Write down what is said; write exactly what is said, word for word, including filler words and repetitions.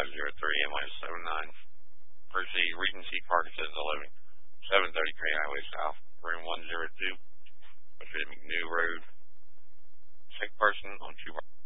five zero three, M I seven nine. Percy, Regency Parkinson's eleven, seven thirty Crane Highway South, room one zero two, Pacific McNew Road. Sick person on two.